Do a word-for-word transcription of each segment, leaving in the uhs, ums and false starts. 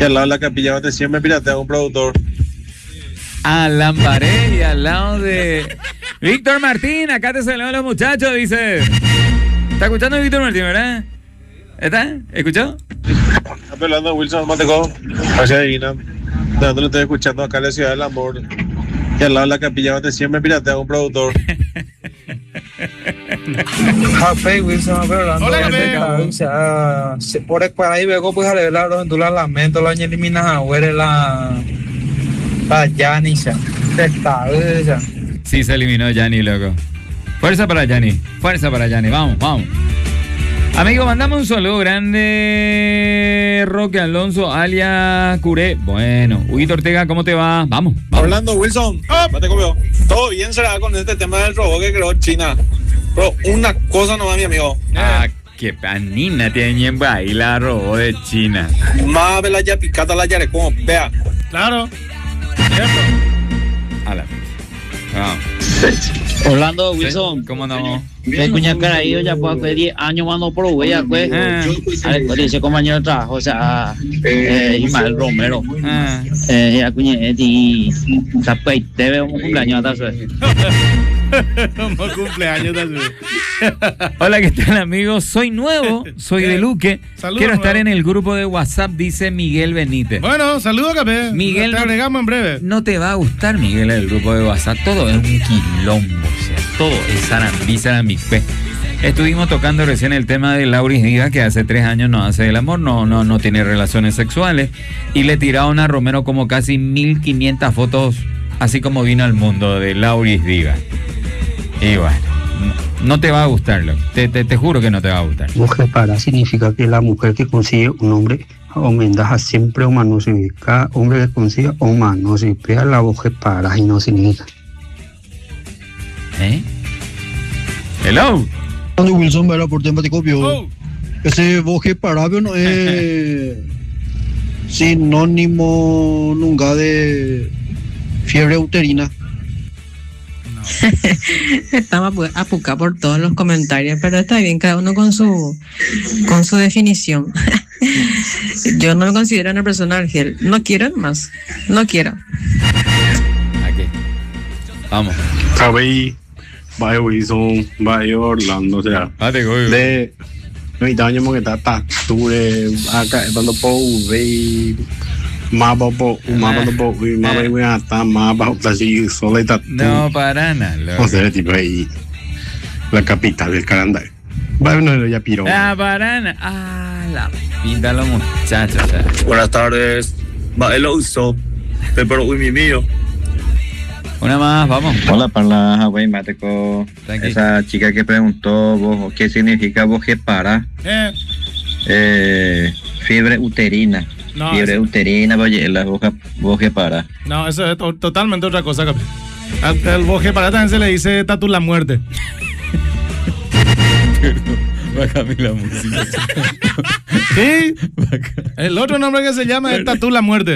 Y al lado de la capilla de siempre piratea un productor. A Lambaré y al lado de Víctor Martín. Acá te saludan los muchachos, dice. ¿Está escuchando Víctor Martín, verdad? ¿Está? ¿Escuchó? Está hablando Wilson Mateco. Gracias, Divina. No, no lo estoy escuchando acá en la Ciudad del Amor. Y al lado de la capilla de siempre piratea un productor. Café, Wilson, hablando. Hola, café. O sea, se por para ahí luego pues a ver la tú la lamento la eliminas a ver la la Yanni ya. Está, esa. Sí, se eliminó Yanni, loco. Fuerza para Yanni. Fuerza para Yanni. Vamos, vamos. Amigo, mandamos un saludo grande. Roque Alonso, alias Curé. Bueno, Huguito Ortega, ¿cómo te va? Vamos, vamos. Orlando Wilson, Oh. mate conmigo. Todo bien será con este tema del robot que creó China. Pero una cosa no va, mi amigo. Ah, qué panina tiene en baila robó de China. Más la ya picata la yare como vea. Claro. Cierto. A la vamos. Orlando Wilson, ¿Cómo no? me cuña caraído ya pues hace diez años cuando probé ya pues. Ah. A ver, dice compañero de trabajo, o sea, eh, Ismael Romero. Ah. Eh, ya cuñé y pues te veo un cumpleaños hasta su Como cumpleaños también. Hola, ¿qué tal, amigos? Soy nuevo, soy de Luque. Saludos, Quiero estar nuevo. en el grupo de WhatsApp, dice Miguel Benítez. Bueno, saludos, café. Miguel, te no- agregamos en breve. No te va a gustar, Miguel, el grupo de WhatsApp. Todo es un quilombo, o sea, todo es sarambí, sarambicpé. Estuvimos tocando recién el tema de Lauris Diva, que hace tres años no hace el amor, no, no, no tiene relaciones sexuales. Y le tiraron a Romero como casi mil quinientas fotos, así como vino al mundo de Lauris Diva. Y bueno, no, no te va a gustar, loco. Te, te, te juro que no te va a gustar. Mujer para significa que la mujer que consigue un hombre homenaja siempre a un mano significa hombre que consigue un mano significa la mujer para y no significa. ¿Eh? Hello. Cuando Wilson va a por tema de copio, Oh. ese boje parabio no es sinónimo nunca de fiebre uterina. Estamos apu- apucados por todos los comentarios, pero está bien, cada uno con su con su definición. Yo no me considero una persona argel. No quiero más. No quiero. Aquí. Vamos. Cabey, vaya Wilson, vaya Orlando, o sea, Mate, güey. de no hay mo que está tature acá cuando po ve mapa po mapa po y mapa y hasta mapa así solo está No, para nada, loco. o sea tipo ahí la capital del calendario va uno ya piro Ah, para nada. Ah, la pinta los muchachos. O sea. Buenas tardes. Va el uso. Pero uy, mi mío. Una más, vamos. Hola, para güey, Mateco. Tranqui. Esa chica que preguntó vos, ¿qué significa boje para? Eh, Eh, fiebre uterina. No, fiebre eso- uterina, oye, la boja, boje para. no, eso es to- totalmente otra cosa, café. Al el boje para también se le dice tatu la muerte. Bájame la música. Sí. El otro nombre que se llama es tatu la muerte.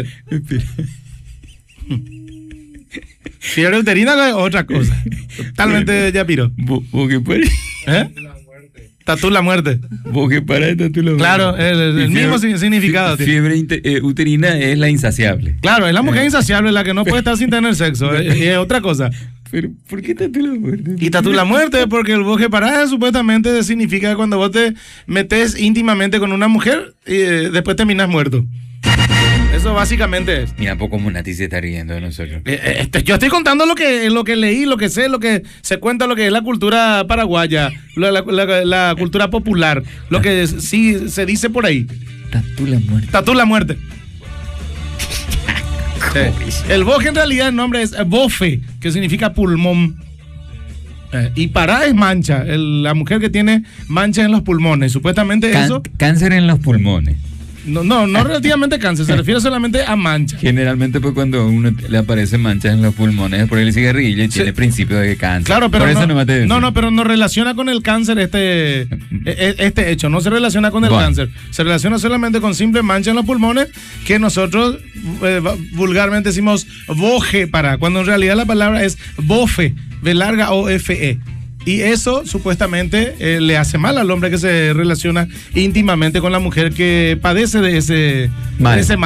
Fiebre uterina es otra cosa. Totalmente ya piro. Boque para. ¿Eh? Tatu la muerte. Boque para tatu la muerte. Claro, el, el- el Y mismo fiebre- sin- significado tiene. Fiebre inte- eh, uterina es la insaciable. Claro, es la mujer insaciable la que no puede estar sin tener sexo. Es, es otra cosa. Pero, ¿por qué tatu la muerte? Y tatu la muerte, porque el boje para supuestamente significa cuando vos te metes íntimamente con una mujer y eh, después terminas muerto. Eso básicamente es. Mira, poco Munati se está riendo de nosotros. Eh, eh, este, yo estoy contando lo que, lo que leí, lo que sé, lo que se cuenta, lo que es la cultura paraguaya, la, la- la- la cultura popular, lo que es- sí se dice por ahí. Tatu la muerte. Tatu la muerte. Sí. El boje en realidad el nombre es bofe, que significa pulmón. Eh, y para es mancha, el- la mujer que tiene mancha en los pulmones. Supuestamente Can- eso, Cáncer en los pulmones. no, no, no relativamente cáncer, se refiere solamente a mancha. Generalmente, pues cuando a uno le aparecen manchas en los pulmones es por el cigarrillo y Sí. tiene principio de cáncer. Claro, pero por eso no, no, me te no, no, pero no relaciona con el cáncer este, e- e- este hecho, no se relaciona con el Bueno. cáncer, se relaciona solamente con simple mancha en los pulmones que nosotros eh, vulgarmente decimos boje para, cuando en realidad la palabra es bofe, B larga O F E. Y eso supuestamente eh, le hace mal al hombre que se relaciona íntimamente con la mujer que padece de ese, Mal. de ese